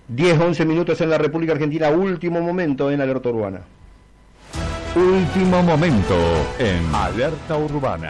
10-11 minutos en la República Argentina, último momento en Alerta Urbana. Último momento en Alerta Urbana.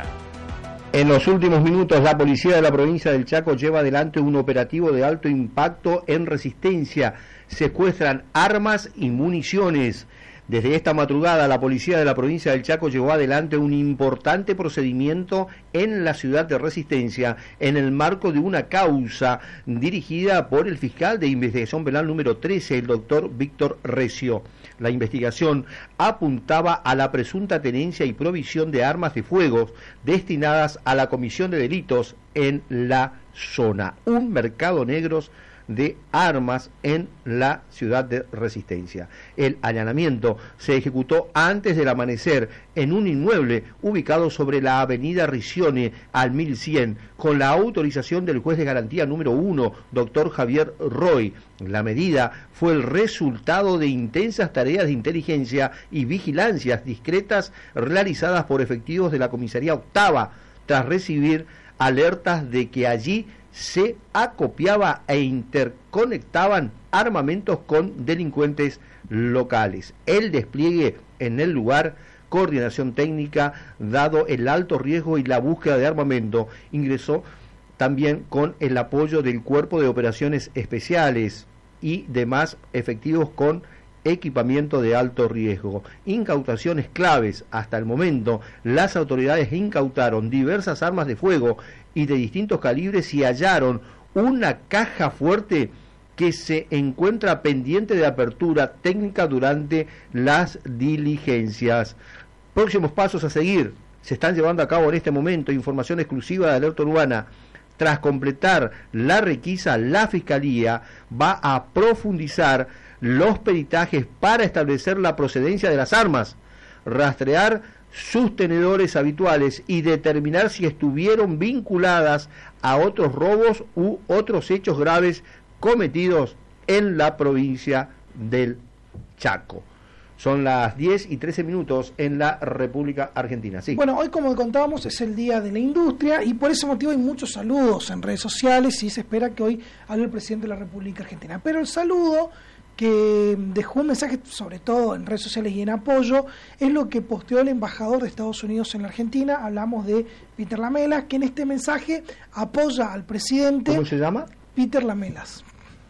En los últimos minutos, la policía de la provincia del Chaco lleva adelante un operativo de alto impacto en Resistencia. Secuestran armas y municiones. Desde esta madrugada, la policía de la provincia del Chaco llevó adelante un importante procedimiento en la ciudad de Resistencia, en el marco de una causa dirigida por el fiscal de investigación penal número 13, el doctor Víctor Recio. La investigación apuntaba a la presunta tenencia y provisión de armas de fuego destinadas a la comisión de delitos en la zona. Un mercado negro de armas en la ciudad de Resistencia. El allanamiento se ejecutó antes del amanecer en un inmueble ubicado sobre la avenida Riccione al 1100, con la autorización del juez de garantía número 1, doctor Javier Roy. La medida fue el resultado de intensas tareas de inteligencia y vigilancias discretas realizadas por efectivos de la comisaría octava, tras recibir alertas de que allí se acopiaba e interconectaban armamentos con delincuentes locales. El despliegue en el lugar, coordinación técnica, dado el alto riesgo y la búsqueda de armamento, ingresó también con el apoyo del Cuerpo de Operaciones Especiales y demás efectivos con equipamiento de alto riesgo. Incautaciones claves. Hasta el momento, las autoridades incautaron diversas armas de fuego y de distintos calibres y hallaron una caja fuerte que se encuentra pendiente de apertura técnica durante las diligencias. Próximos pasos a seguir. Se están llevando a cabo en este momento. Información exclusiva de Alerta Urbana. Tras completar la requisa, la Fiscalía va a profundizar los peritajes para establecer la procedencia de las armas, rastrear sus tenedores habituales y determinar si estuvieron vinculadas a otros robos u otros hechos graves cometidos en la provincia del Chaco. Son las 10:13 en la República Argentina. Sí. Bueno, hoy, como contábamos, es el Día de la Industria y por ese motivo hay muchos saludos en redes sociales y se espera que hoy hable el presidente de la República Argentina. Pero el saludo que dejó un mensaje, sobre todo en redes sociales y en apoyo, es lo que posteó el embajador de Estados Unidos en la Argentina. Hablamos de Peter Lamelas, que en este mensaje apoya al presidente. ¿Cómo se llama? Peter Lamelas.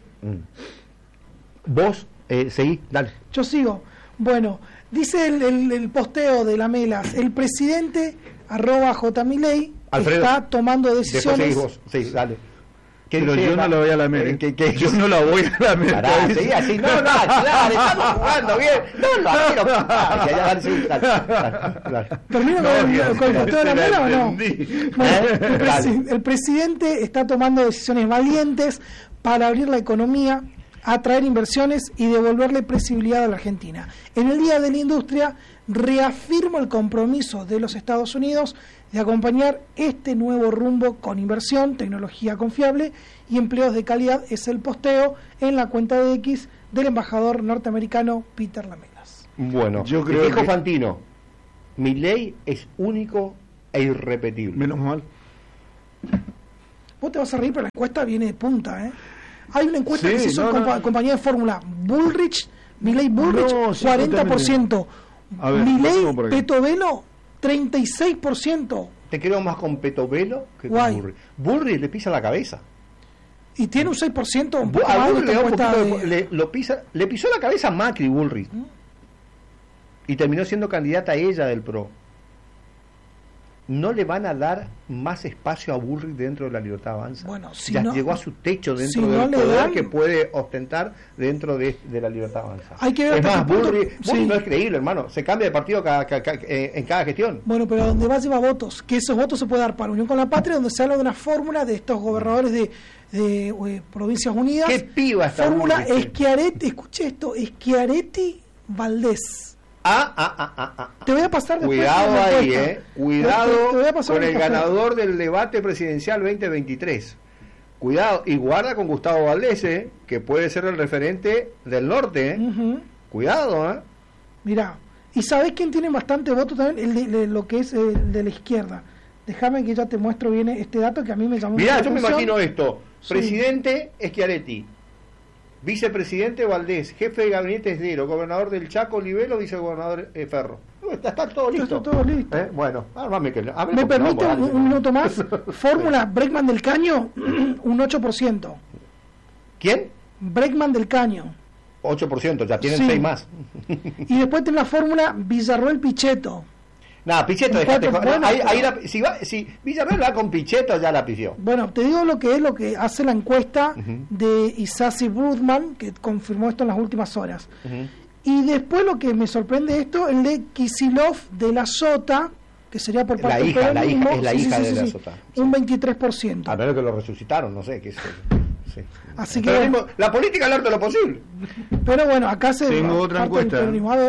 Vos seguí, dale. Yo sigo. Bueno, dice el posteo de Lamelas: el presidente @jmilei está tomando decisiones. Vos, sí, dale. Pero yo no lo voy a lamer. Yo no lo voy a lamer. Pará, seguí así. No, claro, estamos jugando bien. No lo quiero. Dale. ¿Termino con el posteo de Lamela o no? Bueno, el presidente está tomando decisiones valientes para abrir la economía, atraer inversiones y devolverle credibilidad a la Argentina. En el Día de la Industria reafirmo el compromiso de los Estados Unidos de acompañar este nuevo rumbo con inversión, tecnología confiable y empleos de calidad. Es el posteo en la cuenta de X del embajador norteamericano Peter Lamelas. Bueno, yo creo dijo que Fantino, Milei es único e irrepetible. Menos mal. Vos te vas a reír, pero la encuesta viene de punta, ¿eh? Hay una encuesta que se hizo compañía de fórmula Bullrich, Milei Bullrich, 40%. Milei Petovelo, 36%. Te creo más con Petovelo que con Bullrich. Bullrich le pisa la cabeza. Y tiene un 6%, un poco más le pisó la cabeza a Macri, Bullrich. Y terminó siendo candidata a ella del PRO. No le van a dar más espacio a Bullrich dentro de la Libertad Avanza. Bueno, si ya no, llegó a su techo dentro si del no poder que puede ostentar dentro de la Libertad Avanza. Hay que ver, es más, Bullrich no es creíble, hermano. Se cambia de partido en cada gestión. Bueno, pero donde va lleva votos. Que esos votos se puede dar para Unión con la Patria, donde se habla de una fórmula de estos gobernadores de Provincias Unidas. ¿Qué piba esta fórmula? Schiaretti, escuche esto, Schiaretti Valdés. Te voy a pasar después. Cuidado ahí, cuidado te voy a pasar con el ganador del debate presidencial 2023. Cuidado, y guarda con Gustavo Valdés, que puede ser el referente del norte. Cuidado, Mirá, ¿y sabés quién tiene bastante voto también? El de lo que es el de la izquierda. Déjame que ya te muestro bien este dato que a mí me llamó. Mirá, yo me imagino esto. Presidente Schiaretti. vicepresidente Valdés, jefe de gabinete Esdero, gobernador del Chaco Livelo, vicegobernador Ferro. Está todo listo. Está todo listo. Bueno, ¿me permite un minuto más? Fórmula Bregman del Caño, un 8%. ¿Quién? Bregman del Caño. 8%, ya tienen 6 más. Y después tiene la fórmula Villarroel Pichetto. No, Pichetto, dejate. Bueno, si Villarroel va con Pichetto, ya la pifió. Bueno, te digo lo que hace la encuesta de Isasi Brudman, que confirmó esto en las últimas horas. Y después lo que me sorprende esto, el de Kisilov de la Sota, que sería por parte del peronismo. Es la hija de la Sota. Un 23%. A menos que lo resucitaron, no sé qué es eso. Sí. Así que la política al arte de lo posible. Pero bueno, acá se tengo otra encuesta.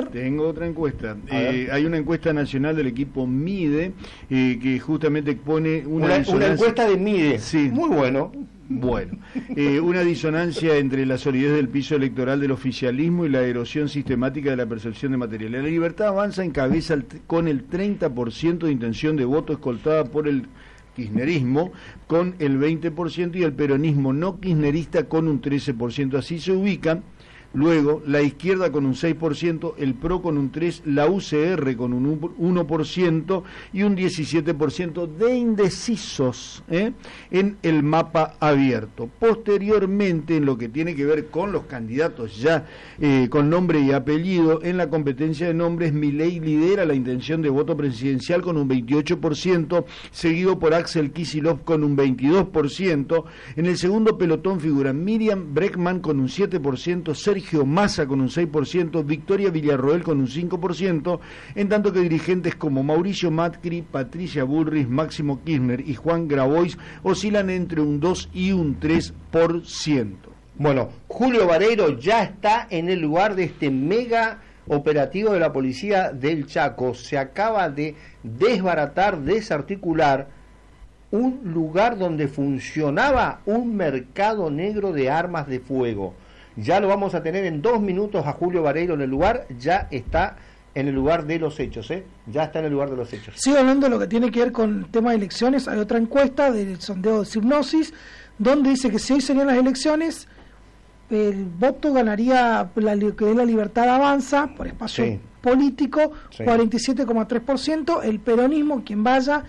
Hay una encuesta nacional del equipo MIDE que justamente pone una encuesta de MIDE. Sí. Muy bueno. Bueno, una disonancia entre la solidez del piso electoral del oficialismo y la erosión sistemática de la percepción de material. La Libertad Avanza encabeza con el 30% de intención de voto, escoltada por el kirchnerismo con el 20% y el peronismo no kirchnerista con un 13%. Así se ubican. Luego, la izquierda con un 6%, el PRO con un 3%, la UCR con un 1% y un 17% de indecisos en el mapa abierto. Posteriormente, en lo que tiene que ver con los candidatos ya con nombre y apellido, en la competencia de nombres, Milei lidera la intención de voto presidencial con un 28%, seguido por Axel Kicillof con un 22%. En el segundo pelotón figuran Miriam Bregman con un 7%, Sergio Massa con un 6%, Victoria Villarroel con un 5%, en tanto que dirigentes como Mauricio Macri, Patricia Bullrich, Máximo Kirchner y Juan Grabois oscilan entre un 2 y un 3%. Bueno, Julio Vareiro ya está en el lugar de este mega operativo de la policía del Chaco. Se acaba de desbaratar, desarticular un lugar donde funcionaba un mercado negro de armas de fuego. Ya lo vamos a tener en 2 minutos a Julio Vareiro en el lugar. Ya está en el lugar de los hechos, ya está en el lugar de los hechos. Sigo hablando de lo que tiene que ver con el tema de elecciones. Hay otra encuesta del sondeo de Sipnosis, donde dice que si hoy serían las elecciones, el voto ganaría que es la Libertad Avanza por espacio político, 47,3%, el peronismo, quien vaya,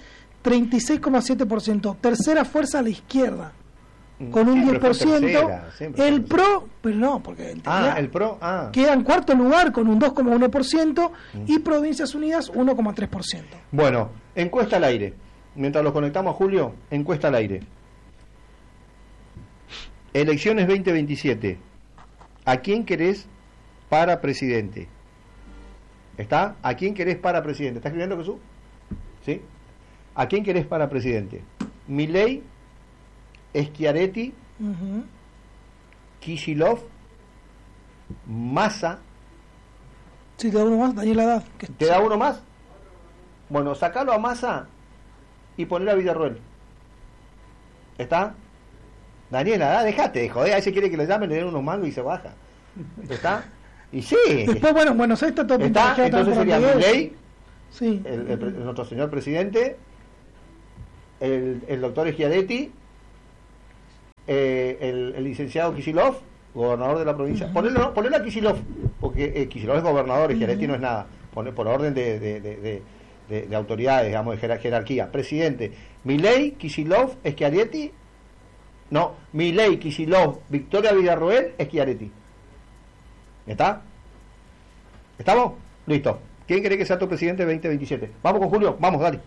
36,7%, tercera fuerza a la izquierda, con un 10%, el PRO, pero no, porque el PRO queda en cuarto lugar con un 2,1% y Provincias Unidas 1,3%. Bueno, encuesta al aire. Mientras los conectamos a Julio, encuesta al aire. Elecciones 2027. ¿A quién querés para presidente? ¿Está? ¿A quién querés para presidente? ¿Está escribiendo, Jesús? ¿Sí? ¿A quién querés para presidente? Milei, Schiaretti, Kicillof, Massa. Sí, te da uno más, Daniel Haddad. ¿Te da uno más? Bueno, sacalo a Massa y ponelo a Villarroel. ¿Está? Daniel Haddad, dejate de joder, ahí se quiere que le llamen, le den unos mangos y se baja. ¿Está? Y sí. Después, bueno, está todo. ¿Está? Entonces sería Milei, sí. Nuestro señor presidente, el doctor Schiaretti, el licenciado Kicillof, gobernador de la provincia. Ponelo a Kicillof, porque Kicillof es gobernador y Schiaretti no es nada. Por orden de autoridades, digamos, de jerarquía. Presidente, Milei, Kicillof, Schiaretti. No, Milei, Kicillof, Victoria Villarroel, Schiaretti. ¿Está? ¿Estamos? Listo. ¿Quién cree que sea tu presidente 2027? Vamos con Julio, vamos, dale.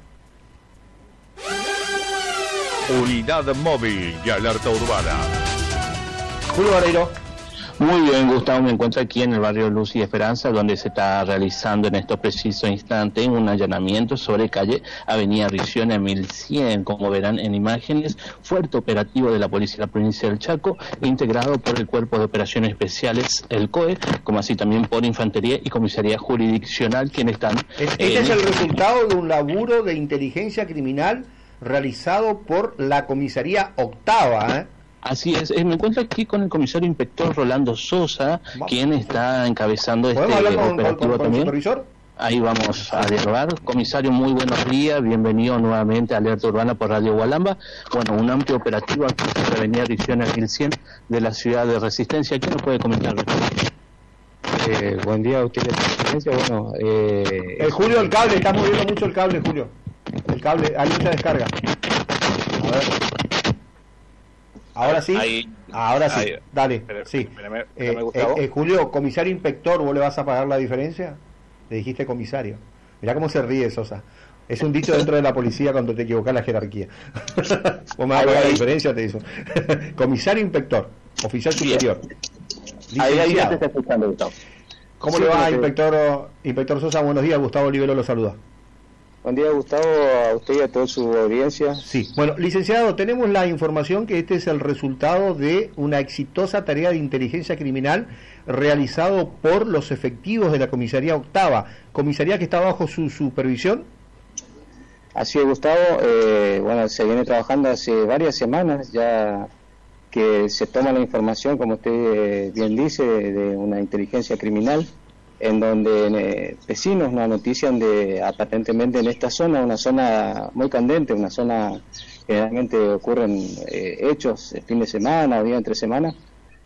Unidad móvil y alerta urbana. Julio Vareiro. Muy bien, Gustavo, me encuentro aquí en el barrio Luz y Esperanza, donde se está realizando en estos precisos instantes un allanamiento sobre calle Avenida Riccione 1100. Como verán en imágenes, fuerte operativo de la Policía de la Provincia del Chaco, integrado por el Cuerpo de Operaciones Especiales, el COE, como así también por Infantería y Comisaría Jurisdiccional, quienes están... Este es el resultado de un laburo de inteligencia criminal realizado por la Comisaría Octava, Así es, me encuentro aquí con el comisario inspector Rolando Sosa, quien está encabezando este operativo con también. ¿El supervisor? Ahí vamos a dialogar. Comisario, muy buenos días, bienvenido nuevamente a Alerta Urbana por Radio Gualamba. Bueno, un amplio operativo aquí en la avenida Ediciones 1100 de la ciudad de Resistencia. ¿Qué nos puede comentar? Buen día a usted de Resistencia. Bueno, Julio, el cable, está moviendo mucho el cable, Julio. El cable, hay mucha descarga. A ver. Ahora sí. Ahora sí. Ahí. Dale. Sí. Julio, comisario inspector, ¿vos le vas a pagar la diferencia? Le dijiste comisario. Mirá cómo se ríe Sosa. Es un dicho dentro de la policía cuando te equivocas en la jerarquía. Vos me vas a pagar la diferencia, te hizo. Comisario inspector, oficial superior. Ahí ya te está escuchando, Gustavo. ¿Cómo le va, inspector Sosa? Buenos días, Gustavo Olivero lo saluda. Buen día, Gustavo, a usted y a toda su audiencia. Sí, bueno, licenciado, tenemos la información que este es el resultado de una exitosa tarea de inteligencia criminal realizado por los efectivos de la Comisaría Octava, comisaría que está bajo su supervisión. Así es, Gustavo. Bueno, se viene trabajando hace varias semanas ya que se toma la información, como usted bien dice, de una inteligencia criminal, en donde vecinos nos notician de aparentemente en esta zona, una zona muy candente, una zona generalmente ocurren hechos el fin de semana o día entre semana,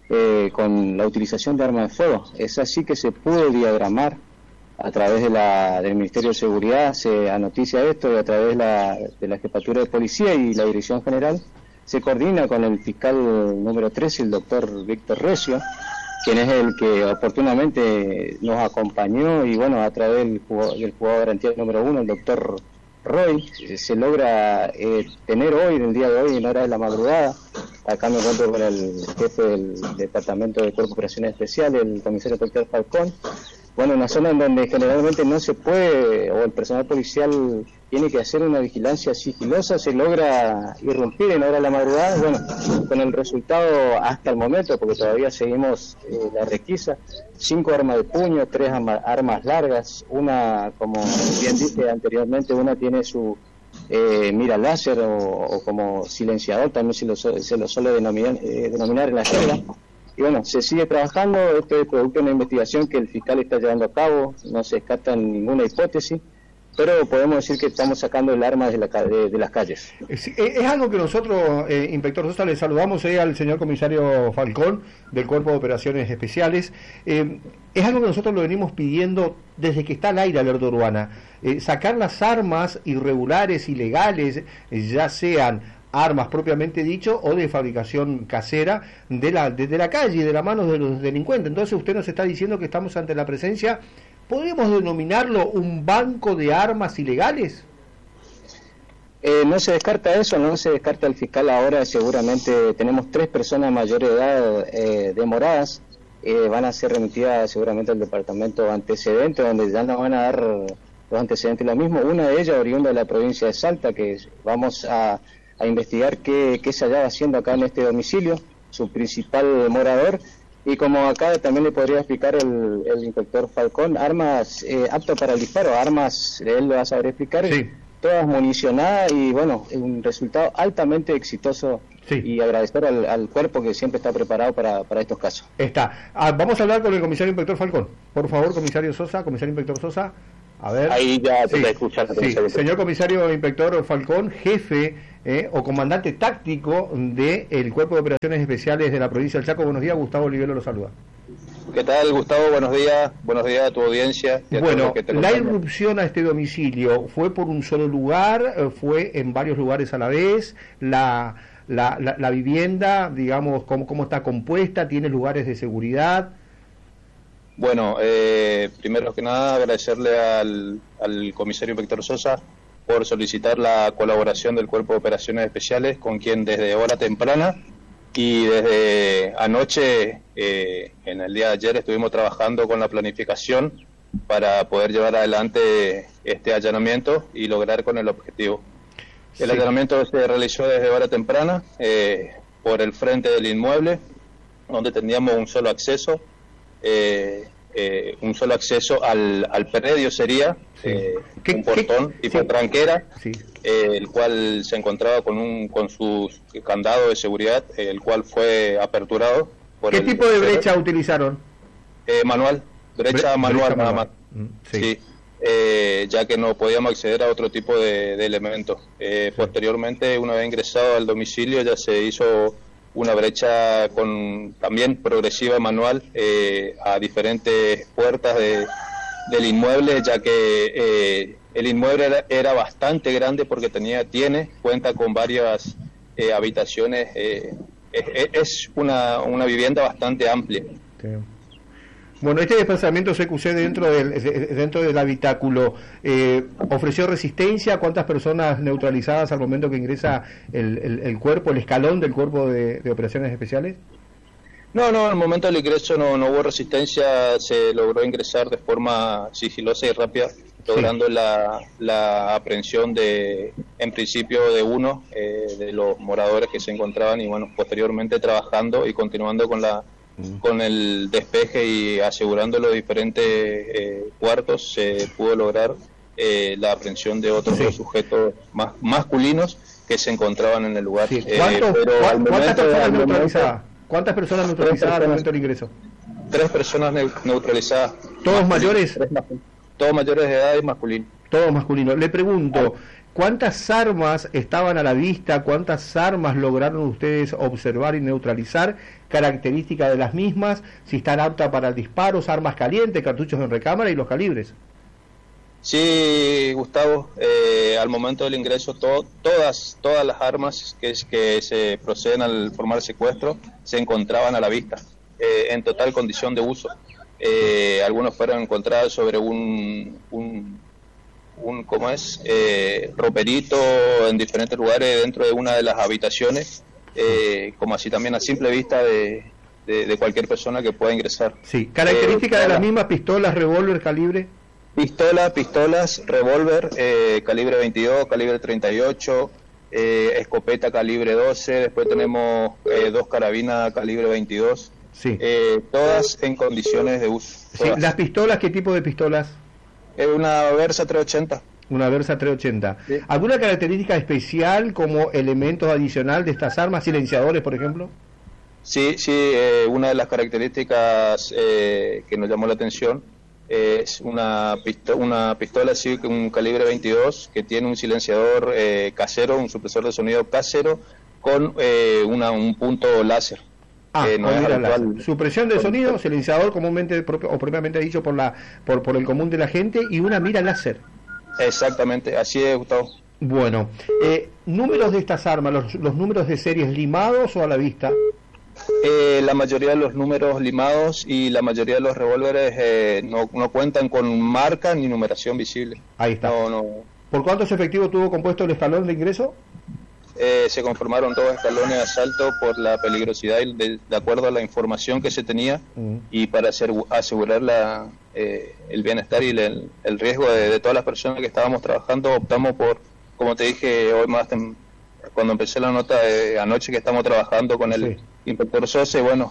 con la utilización de armas de fuego. Es así que se pudo diagramar a través del Ministerio de Seguridad, se anoticia esto, y a través de la Jefatura de Policía y la Dirección General se coordina con el fiscal número 13, el doctor Víctor Recio, quien es el que oportunamente nos acompañó, y bueno, a través del jugador de garantía número 1, el doctor Roy, se logra tener hoy, en el día de hoy, en hora de la madrugada. Acá me encuentro con el jefe del Departamento de Cuerpo de Operaciones Especiales, el comisario doctor Falcón. Bueno, una zona en donde generalmente no se puede, o el personal policial tiene que hacer una vigilancia sigilosa, se logra irrumpir en hora de la madrugada, bueno, con el resultado hasta el momento, porque todavía seguimos la requisa, 5 armas de puño, 3 armas largas, una, como bien dije anteriormente, una tiene su mira láser o como silenciador, también se lo suele denominar en la jerga. Y bueno, se sigue trabajando, esto es producto de una investigación que el fiscal está llevando a cabo, no se descarta ninguna hipótesis, pero podemos decir que estamos sacando el arma de las calles. Es algo que nosotros, inspector Sosa, le saludamos al señor comisario Falcón del Cuerpo de Operaciones Especiales. Es algo que nosotros lo venimos pidiendo desde que está al aire Alerta Urbana. Sacar las armas irregulares, ilegales, ya sean armas propiamente dicho o de fabricación casera de la calle, de la mano de los delincuentes. Entonces usted nos está diciendo que estamos ante la presencia, ¿podríamos denominarlo un banco de armas ilegales? No se descarta eso, no se descarta el fiscal ahora. Seguramente tenemos 3 personas mayores de edad demoradas, van a ser remitidas seguramente al departamento de antecedentes, donde ya nos van a dar los antecedentes lo mismo. Una de ellas oriunda de la provincia de Salta, que vamos a investigar qué se hallaba haciendo acá en este domicilio, su principal morador. Y como acá también le podría explicar el inspector Falcón, armas aptas para el disparo, armas, él lo va a saber explicar, sí, todas municionadas, y bueno, un resultado altamente exitoso. Sí. Y agradecer al cuerpo que siempre está preparado para estos casos. Vamos a hablar con el comisario inspector Falcón. Por favor, comisario inspector Sosa. A ver. Ahí ya te está escuchando. Sí. Señor comisario inspector Falcón, jefe o comandante táctico del Cuerpo de Operaciones Especiales de la provincia del Chaco. Buenos días, Gustavo Olivero lo saluda. ¿Qué tal, Gustavo? Buenos días a tu audiencia. Bueno, la irrupción a este domicilio, ¿fue por un solo lugar? ¿Fue en varios lugares a la vez? La vivienda, digamos, ¿cómo está compuesta? ¿Tiene lugares de seguridad? Bueno, primero que nada agradecerle al comisario inspector Sosa por solicitar la colaboración del Cuerpo de Operaciones Especiales, con quien desde hora temprana y desde anoche, en el día de ayer, estuvimos trabajando con la planificación para poder llevar adelante este allanamiento y lograr con el objetivo. El allanamiento se realizó desde hora temprana por el frente del inmueble, donde teníamos un solo acceso. Al predio sería un portón tipo tranquera, el cual se encontraba con su candado de seguridad, el cual fue aperturado. ¿Qué tipo de brecha utilizaron? Manual, brecha manual nada más. Sí. ya que no podíamos acceder a otro tipo de elementos. Posteriormente, una vez ingresado al domicilio, ya se hizo una brecha también progresiva manual a diferentes puertas del inmueble, ya que el inmueble era bastante grande porque cuenta con varias habitaciones, es una vivienda bastante amplia. Sí. Bueno, este desplazamiento CQC dentro del habitáculo, ¿ofreció resistencia? ¿Cuántas personas neutralizadas al momento que ingresa el cuerpo, el escalón del cuerpo de operaciones especiales? No, al momento del ingreso no hubo resistencia, se logró ingresar de forma sigilosa y rápida, logrando la aprehensión en principio de uno de los moradores que se encontraban, y bueno, posteriormente trabajando y continuando con el despeje y asegurando los diferentes cuartos, se pudo lograr la aprehensión de otros dos sujetos masculinos que se encontraban en el lugar. Sí. ¿Cuántas personas neutralizadas al momento del ingreso? 3 personas neutralizadas. ¿Todos mayores? Todos mayores de edad y masculinos. Todos masculinos. Le pregunto, ¿cuántas armas estaban a la vista? ¿Cuántas armas lograron ustedes observar y neutralizar? Características de las mismas, si están aptas para disparos, armas calientes, cartuchos en recámara y los calibres. Sí, Gustavo, al momento del ingreso todas las armas que se proceden al formar secuestro se encontraban a la vista, en total condición de uso. Algunos fueron encontrados sobre un roperito en diferentes lugares dentro de una de las habitaciones, como así también a simple vista de cualquier persona que pueda ingresar. Sí, características de las mismas: pistolas, revólver, calibre. Pistolas, revólver, calibre 22, calibre 38, escopeta calibre 12, después tenemos 2 carabinas calibre 22, sí. Todas en condiciones de uso. Sí. ¿Las pistolas, qué tipo de pistolas? Una Versa 380. Una Versa 380. Sí. ¿Alguna característica especial como elementos adicional de estas armas, silenciadores, por ejemplo? Sí, una de las características que nos llamó la atención es una pistola así con un calibre 22 que tiene un silenciador casero, un supresor de sonido casero con un punto láser. No es habitual. Supresión de sonido, silenciador comúnmente o propiamente dicho por el común de la gente, y una mira láser. Exactamente, así es, Gustavo. Bueno, números de estas armas, los números de series limados o a la vista. La mayoría de los números limados y la mayoría de los revólveres no cuentan con marca ni numeración visible. Ahí está. No. ¿Por cuántos efectivos tuvo compuesto el escalón de ingreso? Se conformaron 2 escalones de asalto por la peligrosidad y de acuerdo a la información que se tenía, y para asegurar el bienestar y el riesgo de todas las personas que estábamos trabajando, optamos por, como te dije hoy más cuando empecé la nota anoche, que estamos trabajando con el inspector Sosa, bueno,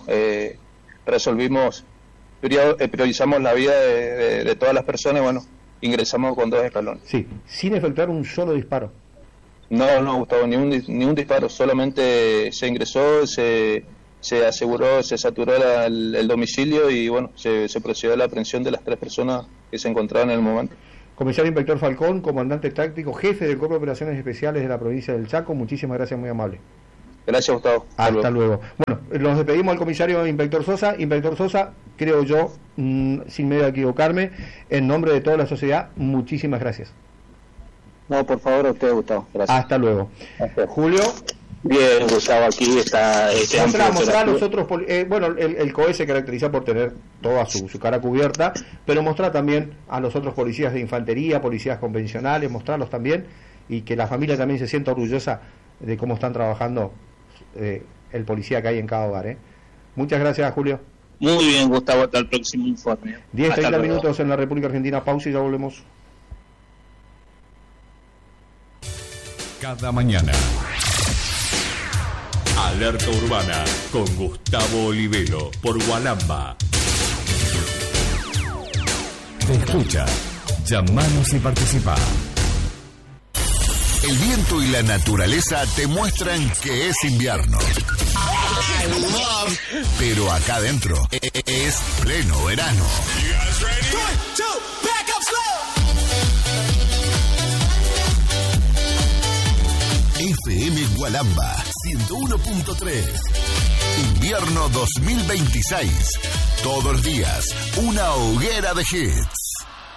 priorizamos la vida de todas las personas, bueno, ingresamos con 2 escalones. Sí, sin efectuar un solo disparo. No, Gustavo, ni un disparo, solamente se ingresó, se aseguró, se saturó el domicilio y bueno, se procedió a la aprehensión de las 3 personas que se encontraban en el momento. Comisario Inspector Falcón, comandante táctico, jefe del Cuerpo de Operaciones Especiales de la provincia del Chaco, muchísimas gracias, muy amable. Gracias, Gustavo. Hasta luego. Bueno, nos despedimos al comisario Inspector Sosa. Inspector Sosa, creo yo, sin miedo a equivocarme, en nombre de toda la sociedad, muchísimas gracias. No, por favor, a usted, Gustavo. Gracias. Hasta luego. Julio. Bien, Gustavo, aquí está. Mostrar a los otros. El COE se caracteriza por tener toda su cara cubierta, pero mostrar también a los otros policías de infantería, policías convencionales, mostrarlos también, y que la familia también se sienta orgullosa de cómo están trabajando el policía que hay en cada hogar. Muchas gracias, Julio. Muy bien, Gustavo, hasta el próximo informe. 10-30 minutos en la República Argentina. Pausa y ya volvemos. Cada mañana. Alerta Urbana con Gustavo Olivero por Gualamba. Te escucha. Llamanos y participa. El viento y la naturaleza te muestran que es invierno. Pero acá adentro es pleno verano. FM Gualamba 101.3. Invierno 2026. Todos los días, una hoguera de hits.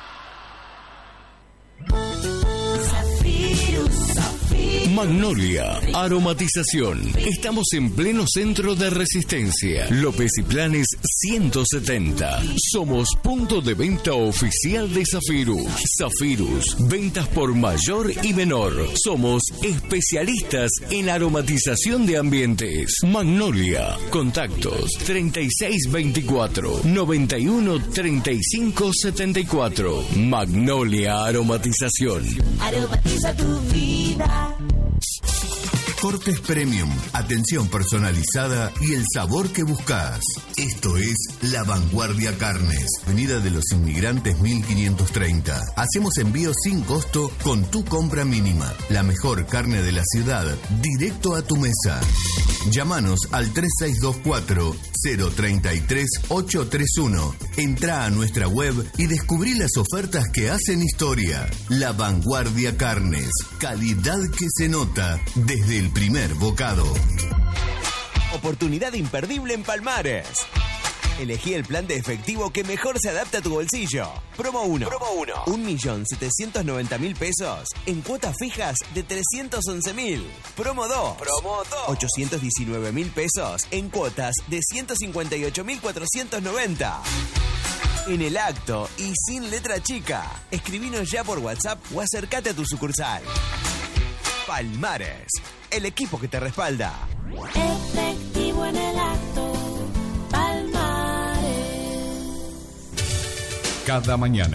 Magnolia, aromatización. Estamos en pleno centro de Resistencia. López y Planes 170. Somos punto de venta oficial de Zafirus. Zafirus, ventas por mayor y menor. Somos especialistas en aromatización de ambientes. Magnolia, contactos 3624 91 35 74. Magnolia Aromatización. Aromatiza tu vida. Cortes Premium, atención personalizada y el sabor que buscas. Esto es La Vanguardia Carnes, Avenida de los Inmigrantes 1530. Hacemos envío sin costo con tu compra mínima. La mejor carne de la ciudad, directo a tu mesa. Llámanos al 3624-033-831. Entrá a nuestra web y descubrí las ofertas que hacen historia. La Vanguardia Carnes, calidad que se nota desde el primer bocado. Oportunidad imperdible en Palmares. Elegí el plan de efectivo que mejor se adapta a tu bolsillo. Promo 1. 1.790.000 pesos en cuotas fijas de 311.000. Promo 2. 819.000 pesos en cuotas de 158.490. En el acto y sin letra chica. Escribinos ya por WhatsApp o acércate a tu sucursal. Palmares, el equipo que te respalda. Efectivo en el acto. Palmares. Cada mañana.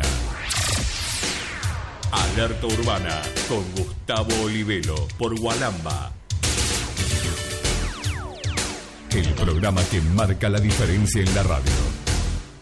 Alerta Urbana con Gustavo Olivelo por Gualamba. El programa que marca la diferencia en la radio.